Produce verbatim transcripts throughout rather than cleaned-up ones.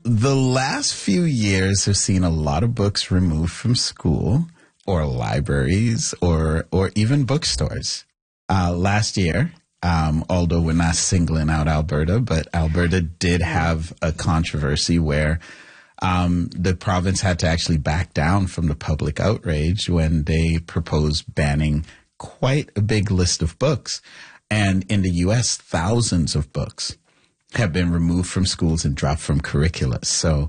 the last few years have seen a lot of books removed from school or libraries or or even bookstores. Uh, last year, um, although we're not singling out Alberta, but Alberta did have a controversy where um, the province had to actually back down from the public outrage when they proposed banning quite a big list of books. And in the U S, thousands of books have been removed from schools and dropped from curricula. So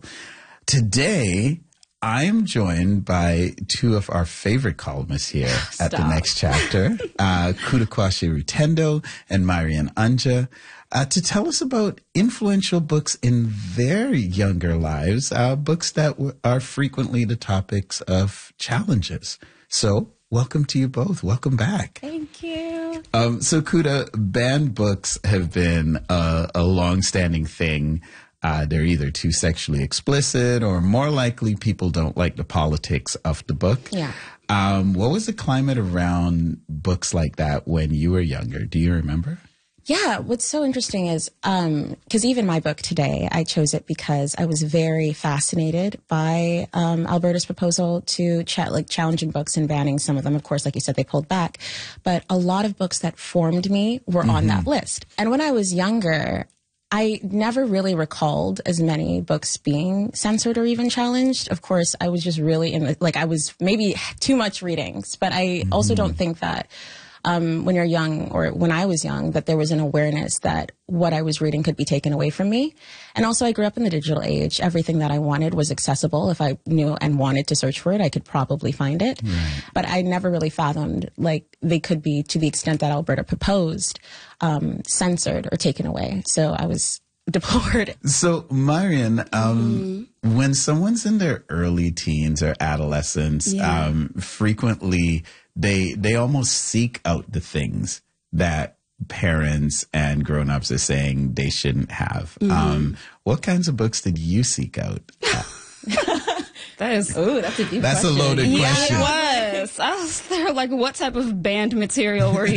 today, I am joined by two of our favorite columnists here Stop. at the Next Chapter, uh, Kudakwashe Rutendo and Marian Anja, uh, to tell us about influential books in their younger lives, uh, books that w- are frequently the topics of challenges. So welcome to you both. Welcome back. Thank you. Um, so, Kuda, banned books have been a, a long-standing thing. Uh, they're either too sexually explicit or more likely people don't like the politics of the book. Yeah. Um, what was the climate around books like that when you were younger? Do you remember? Yeah. What's so interesting is, um, cause even my book today, I chose it because I was very fascinated by, um, Alberta's proposal to ch- like challenging books and banning some of them. Of course, like you said, they pulled back, but a lot of books that formed me were mm-hmm. on that list. And when I was younger, I never really recalled as many books being censored or even challenged. Of course, I was just really in the, like, I was maybe too much readings, but I mm-hmm. also don't think that um, when you're young or when I was young, that there was an awareness that what I was reading could be taken away from me. And also I grew up in the digital age. Everything that I wanted was accessible. If I knew and wanted to search for it, I could probably find it. Right. But I never really fathomed like they could be, to the extent that Alberta proposed, um, censored or taken away. So I was deplored. So, Marian, um, mm-hmm. when someone's in their early teens or adolescence, yeah. um, frequently they they almost seek out the things that parents and grown-ups are saying they shouldn't have. Mm-hmm. Um, what kinds of books did you seek out? That is, ooh, that's a deep That's question. a loaded yeah, question. it was. I was there like, what type of banned material were you